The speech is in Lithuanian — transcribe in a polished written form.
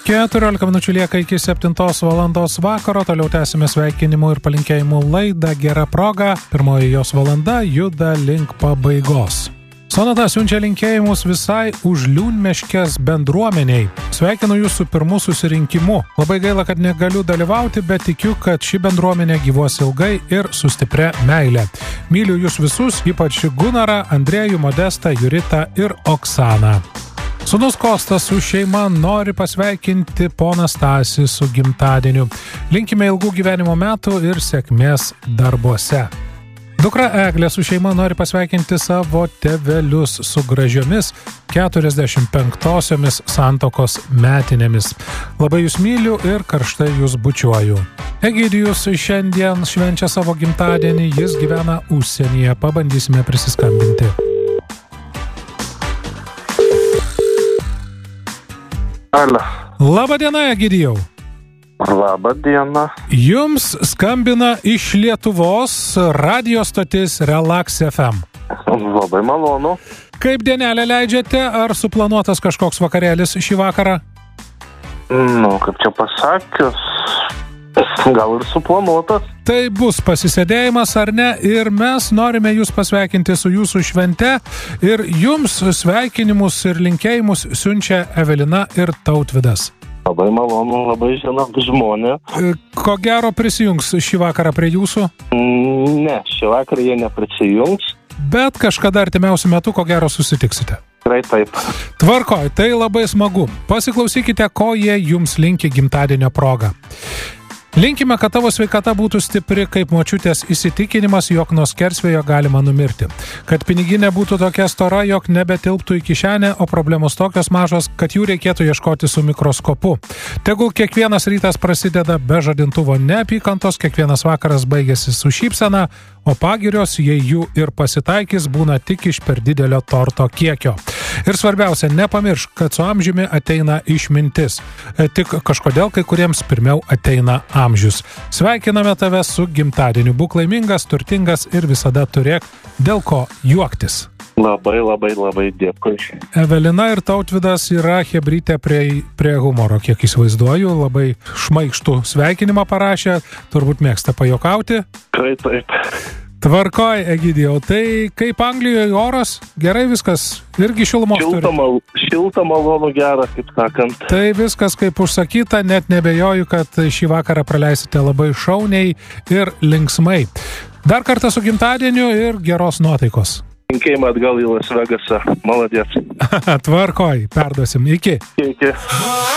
14 minučių lieka iki 7 valandos vakaro, toliau tęsime sveikinimų ir palinkėjimų laidą Gera proga. Pirmoji jos valanda juda link pabaigos. Sonata siunčia linkėjimus visai Užliūnmeškės bendruomeniai. Sveikinu jūs su pirmu susirinkimu. Labai gaila, kad negaliu dalyvauti, bet tikiu, kad ši bendruomenė gyvuos ilgai ir su stipria meile. Myliu jūs visus, ypač Gunarą, Andrėjų, Modestą, Juritą ir Oksaną. Sūnus Kostas su šeima nori pasveikinti poną Stasį su gimtadieniu. Linkime ilgų gyvenimo metų ir sėkmės darbuose. Dukra Eglė su šeima nori pasveikinti savo tėvelius su gražiomis 45-osiomis santuokos metinėmis. Labai jūs myliu ir karštai jūs bučiuoju. Egidijus šiandien švenčia savo gimtadienį, jis gyvena užsienyje. Pabandysime prisiskambinti. Alio. Labą dieną, Egidijau. Labą dieną. Jums skambina iš Lietuvos radio stotis Relax FM. Labai malonu. Kaip dienelę leidžiate, ar suplanuotas kažkoks vakarėlis šį vakarą? Kaip čia pasakius, gal ir suplanuotas. Tai bus pasisėdėjimas ar ne, ir mes norime jūs pasveikinti su jūsų švente, ir jums sveikinimus ir linkėjimus siunčia Evelina ir Tautvydas. Labai malonu, labai žinot žmonė. Ko gero prisijungs šį vakarą prie jūsų? Ne, šį vakarą jie neprisijungs. Bet kažkada artimiausiu metu ko gero susitiksite. Tikrai taip. Tvarkoj, tai labai smagu. Pasiklausykite, ko jie jums linki gimtadienio proga. Linkime, kad tavo sveikata būtų stipri kaip močiutės įsitikinimas, jog nuo skersvėjo galima numirti. Kad piniginė būtų tokia stora, jog nebetilptų į kišenę, o problemos tokios mažos, kad jų reikėtų ieškoti su mikroskopu. Tegul kiekvienas rytas prasideda be žadintuvo neapykantos, kiekvienas vakaras baigėsi su šypsena, o pagirios, jei jų ir pasitaikys, būna tik iš per didelio torto kiekio. Ir svarbiausia, nepamiršk, kad su amžiumi ateina išmintis. Tik kažkodėl kai kuriems pirmiau ateina amžius. Sveikiname tave su gimtadieniu. Būk laimingas, turtingas ir visada turėk dėl ko juoktis. Labai dėkui. Evelina ir Tautvydas yra chebrytė prie humoro, kiek įsivaizduoju. Labai šmaikštų sveikinimą parašė. Turbūt mėgsta pajuokauti. Taip. Tvarkoj, Egidijau. Tai kaip Anglijoje oras? Gerai viskas? Irgi šilumos turi? Šilta, malonu, gera, kaip sakant. Tai viskas kaip užsakyta, net nebejoju, kad šį vakarą praleisite labai šauniai ir linksmai. Dar kartą su gimtadieniu ir geros nuotaikos. Linkėjimą atgal į Las Vegasą. Maladėt. Tvarkoj, perduosim. Iki. Iki.